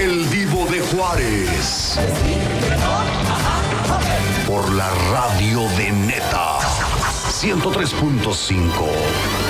El Divo de Juárez. Por la radio de Neta 103.5.